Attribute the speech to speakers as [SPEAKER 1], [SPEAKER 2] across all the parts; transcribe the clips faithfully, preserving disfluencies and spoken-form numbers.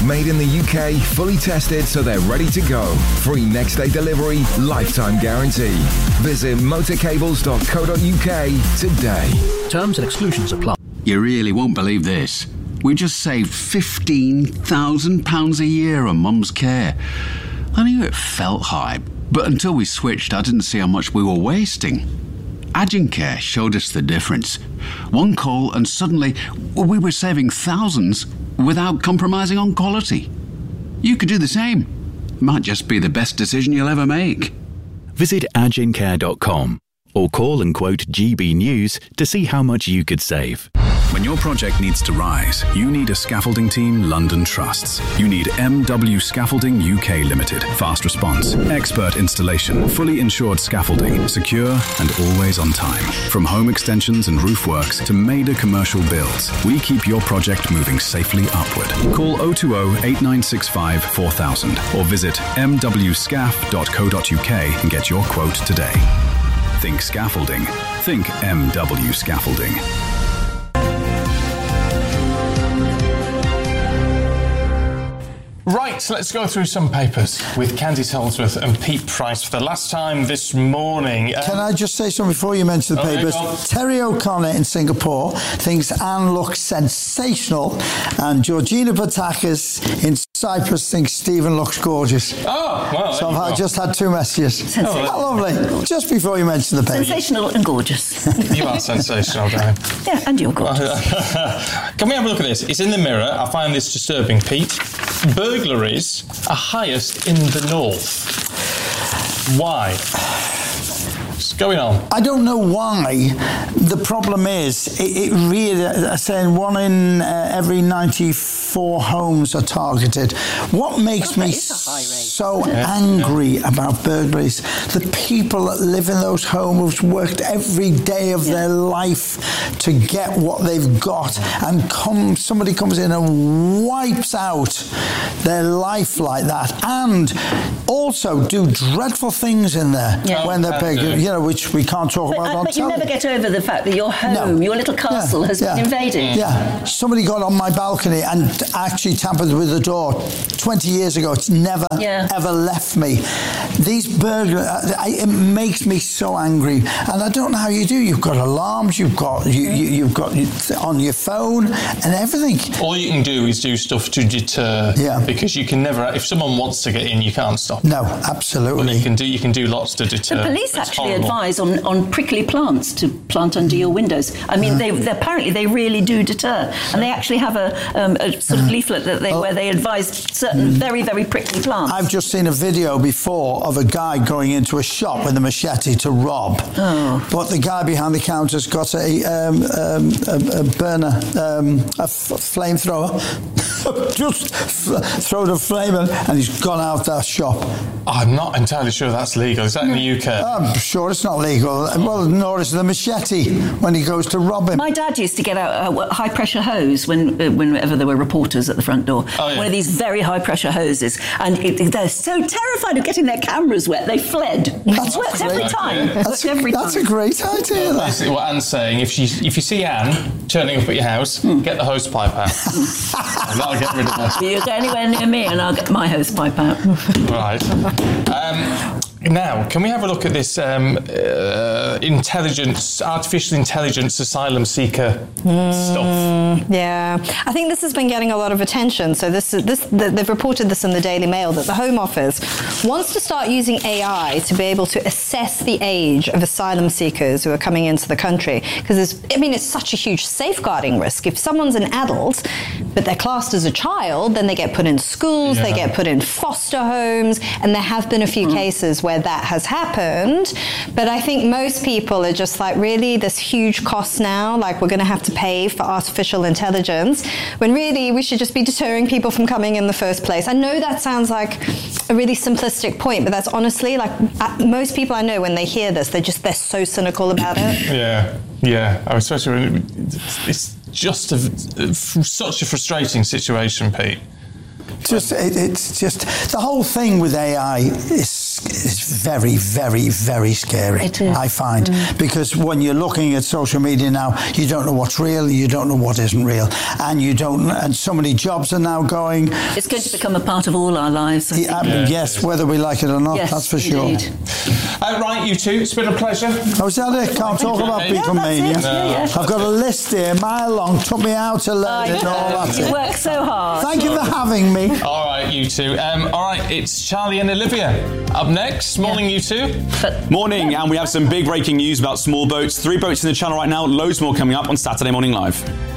[SPEAKER 1] Made in the U K, fully tested so they're ready to go. Free next day delivery, lifetime guarantee. Visit motorcables dot co dot uk today.
[SPEAKER 2] Terms and exclusions apply.
[SPEAKER 3] You really won't believe this. We just saved fifteen thousand pounds a year on Mum's care. I knew it felt high, but until we switched, I didn't see how much we were wasting. Agincare showed us the difference. One call and suddenly we were saving thousands without compromising on quality. You could do the same. Might just be the best decision you'll ever make.
[SPEAKER 4] Visit agincare dot com or call and quote G B News to see how much you could save.
[SPEAKER 5] When your project needs to rise, you need a scaffolding team London trusts. You need M W Scaffolding U K Limited. Fast response, expert installation, fully insured scaffolding, secure and always on time. From home extensions and roof works to major commercial builds, we keep your project moving safely upward. Call oh two oh, eight nine six five, four thousand or visit m w scaf dot co dot uk and get your quote today. Think scaffolding. Think M W Scaffolding.
[SPEAKER 6] Right, so let's go through some papers with Candice Holdsworth and Pete Price for the last time this morning. Um,
[SPEAKER 7] Can I just say something before you mention the
[SPEAKER 6] okay,
[SPEAKER 7] papers?
[SPEAKER 6] go on.
[SPEAKER 7] Terry O'Connor in Singapore thinks Anne looks sensational, and Georgina Patakis in Cyprus thinks Stephen looks gorgeous.
[SPEAKER 6] Oh, well,
[SPEAKER 7] So I've just had two messages.
[SPEAKER 8] Sensational.
[SPEAKER 7] Oh, lovely. Just before you mention the papers.
[SPEAKER 8] Sensational and gorgeous.
[SPEAKER 6] You are sensational, Diane.
[SPEAKER 8] Yeah, and you're gorgeous.
[SPEAKER 6] Can we have a look at this? It's in the Mirror. I find this disturbing, Pete. Burglaries are highest in the north. Why? What's going on?
[SPEAKER 7] I don't know why. The problem is, it, it really, uh, saying one in uh, every ninety-four homes are targeted. What makes
[SPEAKER 8] Oh,
[SPEAKER 7] me
[SPEAKER 8] that is a high rate.
[SPEAKER 7] so angry about burglaries? The people that live in those homes who've worked every day of
[SPEAKER 8] Yeah.
[SPEAKER 7] their life to get what they've got, and come somebody comes in and wipes out their life like that, and also do dreadful things in there
[SPEAKER 8] Yeah.
[SPEAKER 7] when they're
[SPEAKER 6] Oh,
[SPEAKER 7] big,
[SPEAKER 6] absolutely.
[SPEAKER 7] you know, which we can't talk
[SPEAKER 8] But,
[SPEAKER 7] about
[SPEAKER 8] uh,
[SPEAKER 7] on
[SPEAKER 8] but you
[SPEAKER 7] telly.
[SPEAKER 8] never get over the fact that your home,
[SPEAKER 7] No.
[SPEAKER 8] your little castle,
[SPEAKER 7] Yeah,
[SPEAKER 8] has
[SPEAKER 7] yeah.
[SPEAKER 8] been invaded.
[SPEAKER 7] Yeah, somebody got on my balcony and actually tampered with the door twenty years ago. It's never,
[SPEAKER 8] Yeah.
[SPEAKER 7] ever left me. These burglars, it makes me so angry. And I don't know how you do. You've got alarms, you've got you, you, you've got on your phone and everything.
[SPEAKER 6] All you can do is do stuff to deter.
[SPEAKER 7] Yeah.
[SPEAKER 6] Because you can never, if someone wants to get in, you can't stop.
[SPEAKER 7] No,
[SPEAKER 6] But you
[SPEAKER 7] absolutely.
[SPEAKER 6] can do you can do lots to deter.
[SPEAKER 8] The police
[SPEAKER 6] It's
[SPEAKER 8] actually
[SPEAKER 6] horrible.
[SPEAKER 8] advise on, on prickly plants to plant under your windows. I mean, they, they apparently they really do deter, and they actually have a, um, a sort of leaflet that they, where they advise certain very very prickly plants.
[SPEAKER 7] I've just seen a video before of a guy going into a shop with a machete to rob.
[SPEAKER 8] Oh.
[SPEAKER 7] But the guy behind the counter's got a, um, um, a, a burner, um, a f- flamethrower. Just f- thrown a flame in and he's gone out that shop.
[SPEAKER 6] I'm not entirely sure that's legal. Is that in the U K?
[SPEAKER 7] I'm sure it's not legal. Well, nor is the machete when he goes to rob him.
[SPEAKER 8] My dad used to get out a high pressure hose when, uh, whenever there were reporters at the front door.
[SPEAKER 6] Oh, yeah.
[SPEAKER 8] One of these very high pressure hoses, and it, they're so terrified of getting their cameras wet, they fled. It worked every
[SPEAKER 7] great.
[SPEAKER 8] time. It
[SPEAKER 7] That's,
[SPEAKER 8] worked
[SPEAKER 7] a,
[SPEAKER 8] every
[SPEAKER 7] that's
[SPEAKER 8] time.
[SPEAKER 7] a great idea, that.
[SPEAKER 6] Basically what Anne's saying, if, she, if you see Anne turning up at your house, get the hose pipe out. And that'll get rid of her.
[SPEAKER 8] You go anywhere near me, and I'll get my hose pipe out.
[SPEAKER 6] Right. Um, now, can we have a look at this um, uh, intelligence, artificial intelligence asylum seeker
[SPEAKER 9] Mm.
[SPEAKER 6] stuff?
[SPEAKER 9] Yeah, I think this has been getting a lot of attention. So this, this, they've reported this in the Daily Mail that the Home Office wants to start using A I to be able to assess the age of asylum seekers who are coming into the country. Because I mean, it's such a huge safeguarding risk. If someone's an adult, but they're classed as a child, then they get put in schools,
[SPEAKER 6] Yeah.
[SPEAKER 9] they get put in foster homes, and there have been a few cases where that has happened. But I think most people are just like, really, this huge cost now, like we're going to have to pay for artificial intelligence, when really we should just be deterring people from coming in the first place. I know that sounds like a really simplistic point, but that's honestly like uh, most people I know, when they hear this, they're just, they're so cynical about it.
[SPEAKER 6] Yeah, yeah. I was especially when it's just a, such a frustrating situation, Pete.
[SPEAKER 7] Just, it, it's just the whole thing with A I is is very, very, very scary.
[SPEAKER 8] It is.
[SPEAKER 7] I find mm. because when you're looking at social media now, you don't know what's real, you don't know what isn't real, and you don't. And so many jobs are now going.
[SPEAKER 8] It's going to become a part of all our lives.
[SPEAKER 7] Yeah, um, yeah, yes, whether we like it or not,
[SPEAKER 8] yes,
[SPEAKER 7] that's for
[SPEAKER 8] indeed.
[SPEAKER 7] sure.
[SPEAKER 6] Uh, right, you two, it's been a pleasure.
[SPEAKER 7] Oh, is that it? Can't talk about
[SPEAKER 8] yeah,
[SPEAKER 7] Beatlemania.
[SPEAKER 8] no. yeah, yeah.
[SPEAKER 7] I've got a list here, mile long. Took me out to learn
[SPEAKER 8] oh,
[SPEAKER 7] it and all that.
[SPEAKER 8] You work so hard.
[SPEAKER 7] Thank you for having me.
[SPEAKER 6] All right, you two. Um, all right, it's Charlie and Olivia up next. Morning, yeah. you two.
[SPEAKER 8] But,
[SPEAKER 2] Morning, and we have some big breaking news about small boats. Three boats in the channel right now. Loads more coming up on Saturday Morning Live.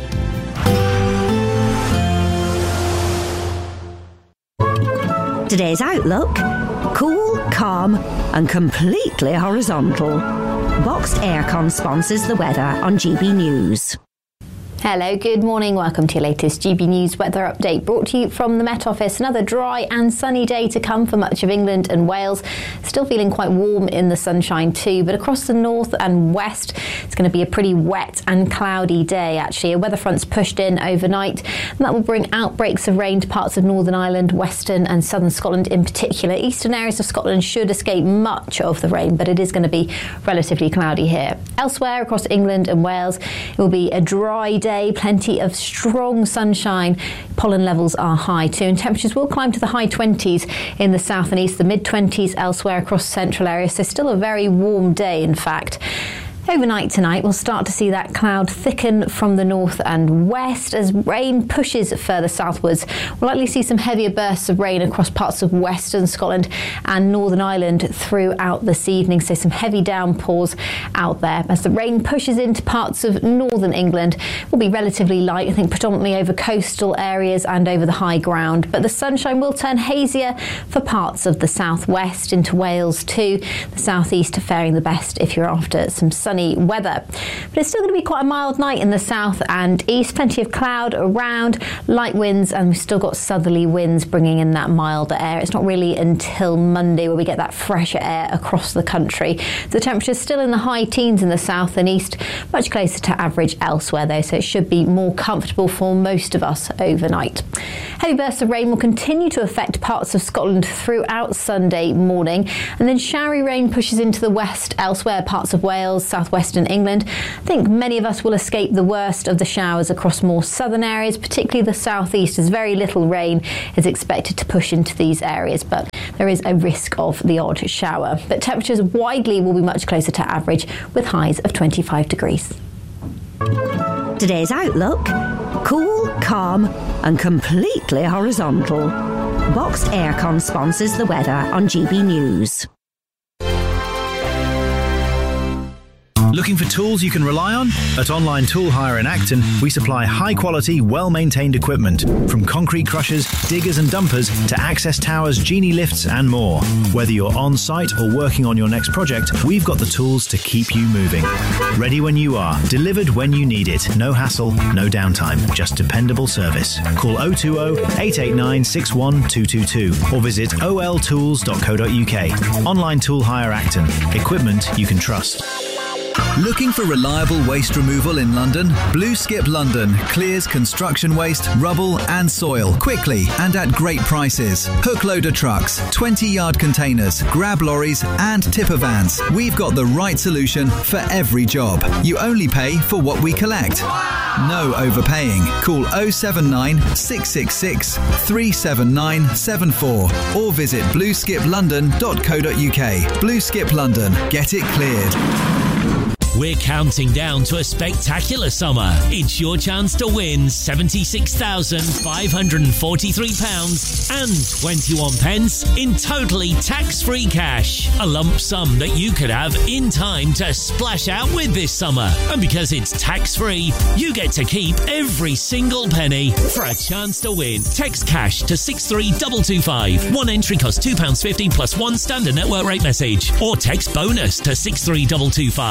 [SPEAKER 10] Today's outlook: cool, calm and completely horizontal. Boxed Aircon sponsors the weather on G B News.
[SPEAKER 11] Hello, good morning. Welcome to your latest G B News weather update, brought to you from the Met Office. Another dry and sunny day to come for much of England and Wales. Still feeling quite warm in the sunshine too, but across the north and west, it's going to be a pretty wet and cloudy day actually. A weather front's pushed in overnight, and that will bring outbreaks of rain to parts of Northern Ireland, western and southern Scotland in particular. Eastern areas of Scotland should escape much of the rain, but it is going to be relatively cloudy here. Elsewhere across England and Wales, it will be a dry day. Plenty of strong sunshine. Pollen levels are high too, and temperatures will climb to the high twenties in the south and east, the mid twenties elsewhere across central areas. So still a very warm day, in fact. Overnight tonight, we'll start to see that cloud thicken from the north and west as rain pushes further southwards. We'll likely see some heavier bursts of rain across parts of western Scotland and Northern Ireland throughout this evening, so some heavy downpours out there. As the rain pushes into parts of northern England, it will be relatively light, I think predominantly over coastal areas and over the high ground, but the sunshine will turn hazier for parts of the southwest into Wales too. The southeast are faring the best if you're after some sun sunny weather. But it's still going to be quite a mild night in the south and east. Plenty of cloud around, light winds, and we've still got southerly winds bringing in that milder air. It's not really until Monday where we get that fresher air across the country. The temperature's still in the high teens in the south and east, much closer to average elsewhere though, so it should be more comfortable for most of us overnight. Heavy bursts of rain will continue to affect parts of Scotland throughout Sunday morning, and then showery rain pushes into the west elsewhere, parts of Wales, southwestern England. I think many of us will escape the worst of the showers across more southern areas, particularly the southeast, as very little rain is expected to push into these areas, but there is a risk of the odd shower. But temperatures widely will be much closer to average, with highs of twenty-five degrees.
[SPEAKER 10] Today's outlook: cool, calm and completely horizontal. Boxed Aircon sponsors the weather on G B News.
[SPEAKER 12] Looking for tools you can rely on? At Online Tool Hire in Acton, we supply high-quality, well-maintained equipment, from concrete crushers, diggers and dumpers to access towers, genie lifts and more. Whether you're on-site or working on your next project, we've got the tools to keep you moving. Ready when you are, delivered when you need it. No hassle, no downtime, just dependable service. Call oh two oh, eight eight nine, six one two two two or visit o l tools dot co dot u k. Online Tool Hire Acton. Equipment you can trust.
[SPEAKER 13] Looking for reliable waste removal in London? Blue Skip London clears construction waste, rubble and soil quickly and at great prices. Hook loader trucks, twenty yard containers, grab lorries and tipper vans. We've got the right solution for every job. You only pay for what we collect. No overpaying. Call oh seven nine, six six six, three seven nine seven four or visit blue skip london dot co dot u k. Blue Skip London. Get it cleared.
[SPEAKER 14] We're counting down to a spectacular summer. It's your chance to win seventy-six thousand five hundred forty-three pounds and twenty-one pence in totally tax-free cash. A lump sum that you could have in time to splash out with this summer. And because it's tax-free, you get to keep every single penny. For a chance to win, text cash to six three two two five. One entry costs two pounds fifty plus one standard network rate message. Or text bonus to six three two two five.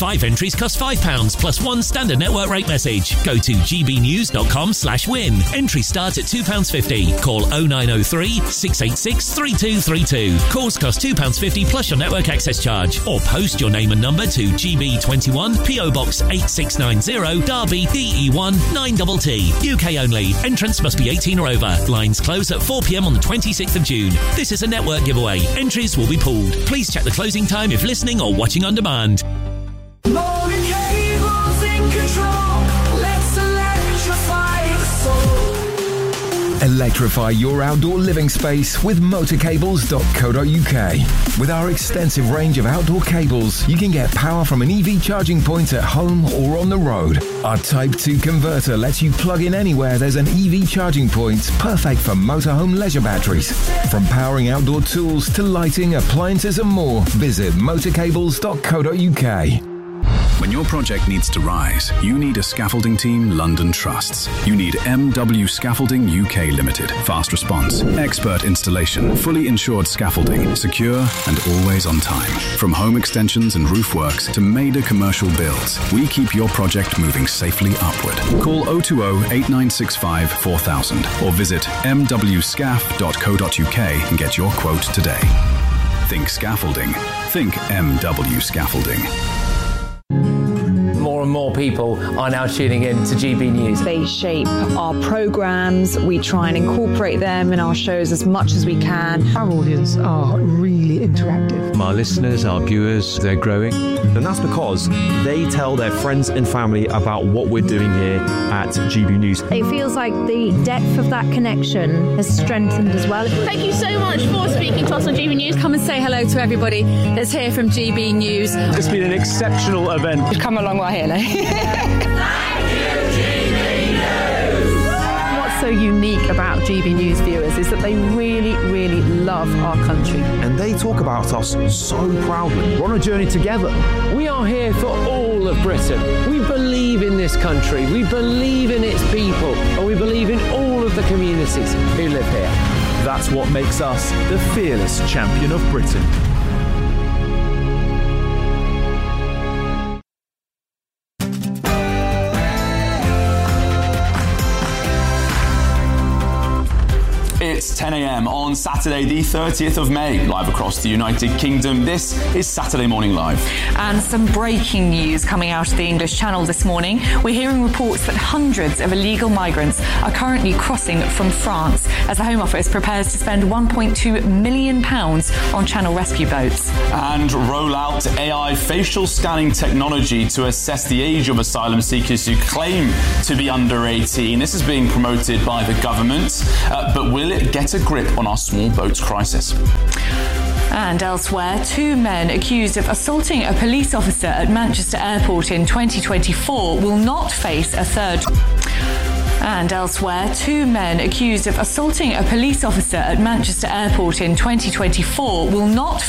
[SPEAKER 14] Five entries cost five pounds plus one standard network rate message. Go to gbnews.com slash win. Entries start at two pounds fifty. Call oh nine oh three, six eight six, three two three two. Calls cost two pounds fifty plus your network access charge. Or post your name and number to G B twenty-one, P O Box eight six nine zero, Derby, D E one nine T T. U K only. Entrance must be eighteen or over. Lines close at four p.m. on the twenty-sixth of June. This is a network giveaway. Entries will be pooled. Please check the closing time if listening or watching on demand.
[SPEAKER 15] Motor cables in control. Let's electrify the soul.
[SPEAKER 1] Electrify your outdoor living space with motor cables dot co dot U K. With our extensive range of outdoor cables, you can get power from an E V charging point at home or on the road. Our Type two converter lets you plug in anywhere there's an E V charging point, perfect for motorhome leisure batteries. From powering outdoor tools to lighting, appliances and more, visit motor cables dot co dot U K.
[SPEAKER 5] When your project needs to rise, you need a scaffolding team London trusts. You need M W Scaffolding U K Limited. Fast response, expert installation, fully insured scaffolding, secure and always on time. From home extensions and roof works to major commercial builds, we keep your project moving safely upward. Call oh two oh, eight nine six five, four thousand or visit m w scaf dot co dot U K and get your quote today. Think scaffolding. Think M W Scaffolding.
[SPEAKER 16] More and more people are now tuning in to G B News.
[SPEAKER 17] They shape our programmes. We try and incorporate them in our shows as much as we can.
[SPEAKER 18] Our audience are really interactive.
[SPEAKER 19] Our listeners, our viewers, they're growing.
[SPEAKER 20] And that's because they tell their friends and family about what we're doing here at G B News.
[SPEAKER 21] It feels like the depth of that connection has strengthened as well.
[SPEAKER 22] Thank you so much for speaking to us on G B News.
[SPEAKER 23] Come and say hello to everybody that's here from G B News.
[SPEAKER 20] It's been an exceptional event.
[SPEAKER 23] We've come a long way here now.
[SPEAKER 22] What's so unique about G B News viewers is that they really, really love our country.
[SPEAKER 20] And they talk about us so proudly. We're on a journey together.
[SPEAKER 16] We are here for all of Britain. We believe in this country. We believe in its people. And we believe in all of the communities who live here.
[SPEAKER 20] That's what makes us the fearless champion of Britain.
[SPEAKER 2] It's ten a.m. on Saturday, the thirtieth of May, live across the United Kingdom. This is Saturday Morning Live.
[SPEAKER 24] And some breaking news coming out of the English Channel this morning. We're hearing reports that hundreds of illegal migrants are currently crossing from France as the Home Office prepares to spend one point two million pounds on Channel rescue boats.
[SPEAKER 2] And roll out A I facial scanning technology to assess the age of asylum seekers who claim to be under eighteen. This is being promoted by the government, uh, but will it get a grip on our small boats crisis?
[SPEAKER 24] And elsewhere, two men accused of assaulting a police officer at Manchester Airport in twenty twenty-four will not face a third. And elsewhere, two men accused of assaulting a police officer at Manchester Airport in twenty twenty-four will not